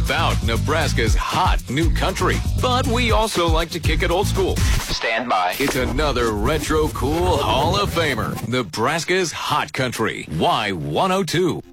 about Nebraska's hot new country. But we also like to kick it old school. Stand by. It's another retro cool Hall of Famer. Nebraska's Hot Country. Y102.